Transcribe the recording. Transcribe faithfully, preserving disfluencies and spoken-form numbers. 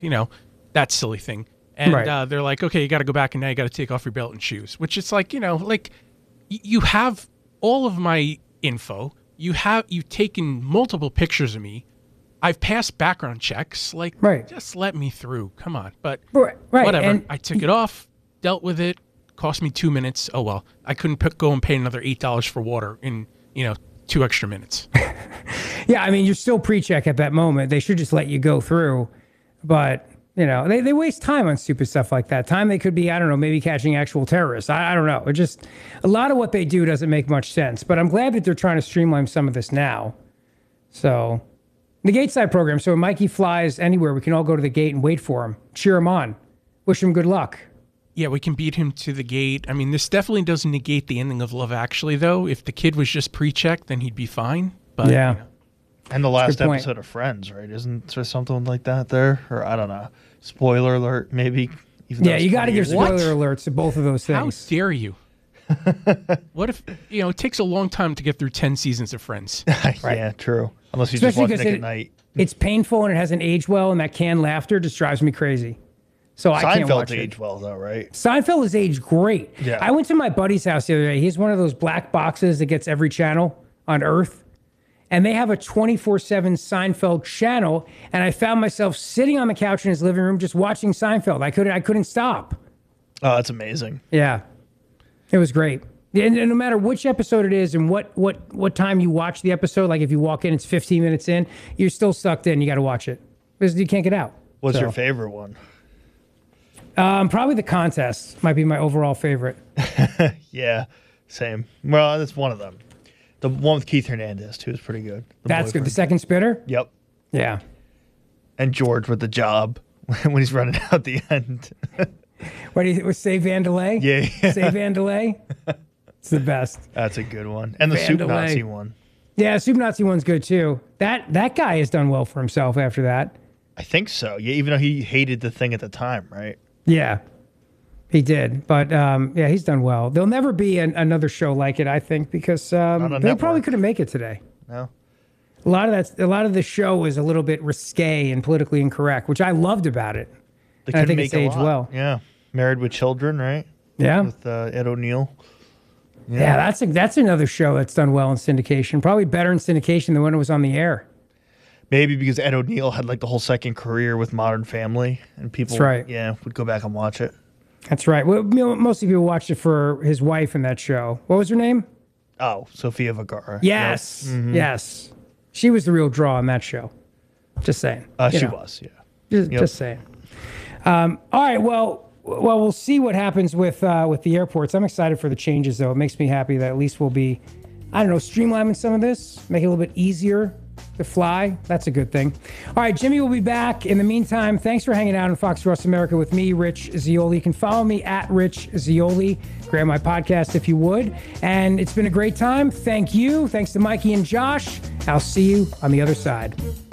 you know, that silly thing. And Right. uh, they're like, okay, you got to go back and now you got to take off your belt and shoes, which it's like, you know, like y- you have all of my info. You have, you've taken multiple pictures of me. I've passed background checks. Like, Right. just let me through. Come on. But Right, right, whatever. and- I took it off, dealt with it, cost me two minutes. Oh, well, I couldn't pick, go and pay another eight dollars for water in, you know, two extra minutes. Yeah, I mean, you're still pre-check at that moment. They should just let you go through. But, you know, they, they waste time on stupid stuff like that. Time they could be, I don't know, maybe catching actual terrorists. I, I don't know. It just, a lot of what they do doesn't make much sense. But I'm glad that they're trying to streamline some of this now. So, the Gateside program. So when Mikey flies anywhere, we can all go to the gate and wait for him. Cheer him on. Wish him good luck. Yeah, we can beat him to the gate. I mean, this definitely doesn't negate the ending of Love Actually, though. If the kid was just pre-checked, then he'd be fine. But, Yeah. you know. And the last good point. episode of Friends, right? Isn't there something like that there? Or I don't know. Spoiler alert, maybe. Even though Yeah, it's you got to twenty give years What? spoiler alerts to both of those How things. dare you? What if, you know, it takes a long time to get through ten seasons of Friends. ago. Yeah, true. Unless you just Especially watch because Nick it- at Night. It's painful and it hasn't aged well, and that canned laughter just drives me crazy. So I can't watch Seinfeld it. aged well, though, right? Seinfeld has aged great. Yeah. I went to my buddy's house the other day. He has one of those black boxes that gets every channel on Earth. And they have a twenty-four seven Seinfeld channel. And I found myself sitting on the couch in his living room just watching Seinfeld. I couldn't I couldn't stop. Oh, that's amazing. Yeah. It was great. And, and no matter which episode it is and what what what time you watch the episode, like if you walk in, it's fifteen minutes in, you're still sucked in. You got to watch it because you can't get out. What's So, your favorite one? Um, probably the contest might be my overall favorite. Yeah, same. Well, that's one of them. The one with Keith Hernandez, too, is pretty good. The That's good. The boyfriend. second spitter. Yep. Yeah. And George with the job when he's running out at the end. What do you was say Vandelay? Yeah, yeah. Say Vandelay. It's the best. That's a good one. And the Soup Vandelay. Nazi one. Yeah, Soup Nazi one's good too. That that guy has done well for himself after that. I think so. Yeah, even though he hated the thing at the time, right? Yeah, he did. But um, yeah, he's done well. There'll never be an, another show like it, I think, because um, Not a they probably network. couldn't make it today. No. A lot of that, a lot of the show is a little bit risque and politically incorrect, which I loved about it. They And I couldn't think make it's a aged lot. well. Yeah. Married with Children, right? Yeah. With uh, Ed O'Neill. Yeah, that's a, that's another show that's done well in syndication. Probably better in syndication than when it was on the air. Maybe because Ed O'Neill had like the whole second career with Modern Family, and people, That's right. yeah, would go back and watch it. That's right. Well, you know, most people watched it for his wife in that show. What was her name? Oh, Sofia Vergara. Yes, Mm-hmm. yes. She was the real draw on that show. Just saying. Uh, You she know, was, yeah. Just, Yep. just saying. Um, all right. Well, well, we'll see what happens with uh, with the airports. I'm excited for the changes, though. It makes me happy that at least we'll be, I don't know, streamlining some of this, make it a little bit easier to fly. That's a good thing. All right, Jimmy will be back. In the meantime, thanks for hanging out on Fox Ross America with me, Rich Zeoli. You can follow me at Rich Zeoli. Grab my podcast if you would. And it's been a great time. Thank you. Thanks to Mikey and Josh. I'll see you on the other side.